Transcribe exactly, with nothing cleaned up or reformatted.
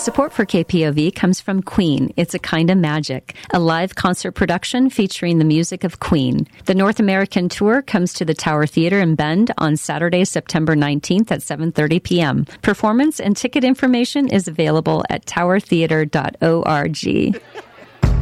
Support for K P O V comes from Queen, It's a Kind of Magic, a live concert production featuring the music of Queen. The North American tour comes to the Tower Theater in Bend on Saturday, September nineteenth at seven thirty p.m. Performance and ticket information is available at tower theater dot org.